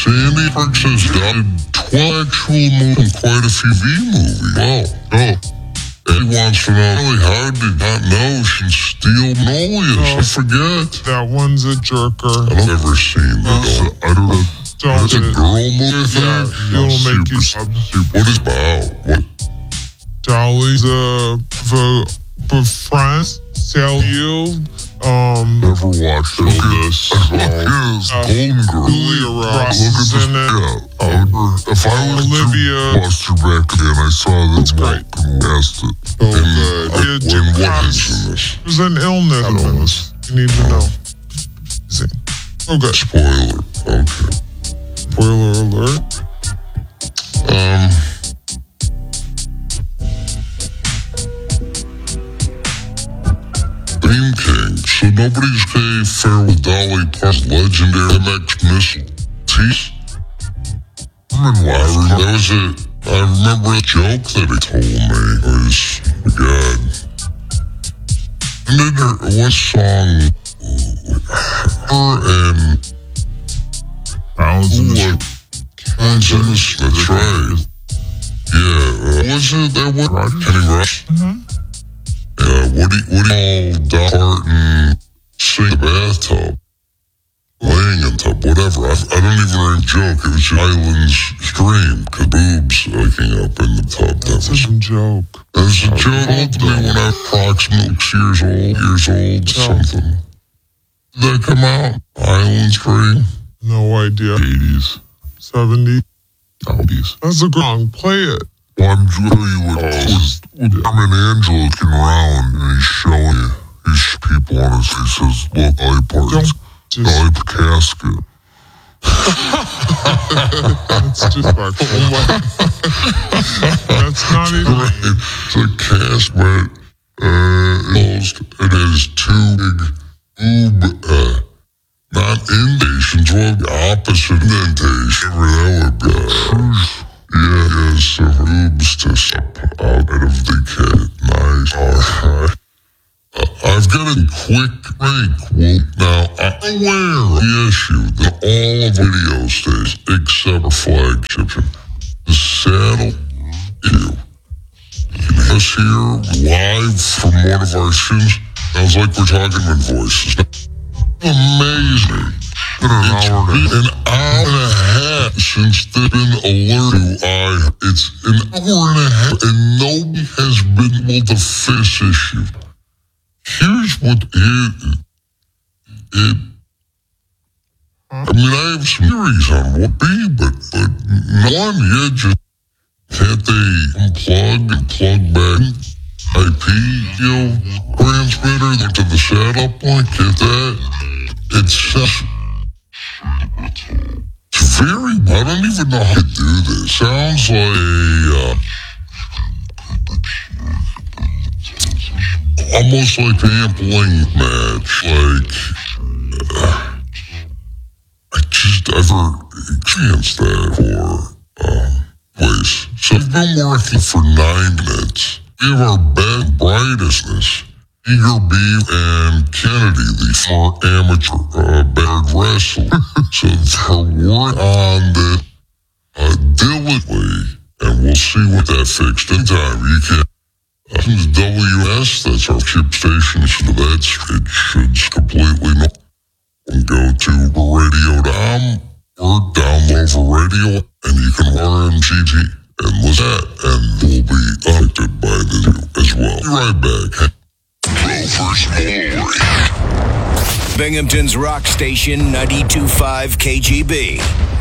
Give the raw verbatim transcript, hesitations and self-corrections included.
Sandy Parks has done twelve actual movies and quite a few V movies. Wow. Oh. And he wants to know really hard did not know she can steal magnolias. I forget. That one's a jerker. I've never seen that. Uh, I don't know. Don't It's a it. girl movie. Yeah, No, it'll make super, you- super. What is it about? What? Dolly's a for for friends sell you. Um, Never watched all this. Yes, Uh, Golden Girl. Julia Roberts Look at is this. in it. Yeah. I would, if I was Olivia. to Buster back then, I saw this great. and asked it. So and, good. uh, Yeah, when Jim what Cox. is in this? There's an illness in this. You need to know. See. Oh, good. Spoiler. Okay. Spoiler alert. Um. Dream King. So nobody's gay fair with Dolly Parton's legendary M X missile. Tease? I remember that was it. I remember a joke that he told me was, oh God. And then there was song, her and Thousand. what? Kansas, that's right. Yeah, uh, was it that one? Kenny Rush? Mm-hmm. Yeah, Woody, Woody all Dolly Parton sing in the bathtub. Laying in the tub, whatever. I, I don't even know a joke. It was just Island's scream, cause boobs looking up in the tub. That That's was, a joke. that was a joke to me when I was approximately six years old, years old, something. Did that come out? Island scream? No idea. eighties. seventies. nineties. That's a good song. Play it. Well, I'm telling you what was, I'm in Angela looking around and he's showing you, these people on his face. He says, look, Dolly Parton's Don't Dolly just. casket. That's disrespectful. That's not even. Right. It's a casket, uh, closed. It has two big boob, uh, not indentations, well, the opposite indentation. Whatever that would be. Yeah, yeah, so boobs to step out of the kid. Nice. All right. Uh, I've got a quick break. Well, now, I'm aware of the issue that all of video stays, except for flagship, the saddle issue. You can hear us here live from one of our students. Sounds like we're talking in voices. Amazing. It's been an hour and a half since there's been alert to I. It's an hour and a half, and nobody has been able to fix this issue. Here's what it, it, I mean, I have some theories on what be, but, but one, yeah, just can't they unplug and plug back I P, you know, transmitter to the setup point? Get that? It's, uh, it's very, I don't even know how to do this. Sounds like a, uh, almost like an ampling match, like, uh, I just never experienced that for, um, place. So I've been working for nine minutes. We have our best brightestness, Eager Beam and Kennedy, the former amateur, uh, bad wrestler. So they're working on this, uh, diligently, and we'll see what that fixed in time. You can't, uh, W S, that's our chip station, so that's, it should completely know. And go to radio dot com or download for radio, and you can R M G T and listen to that, and we'll be affected by this as well. Be right back. Binghamton's rock station ninety-two point five K G B.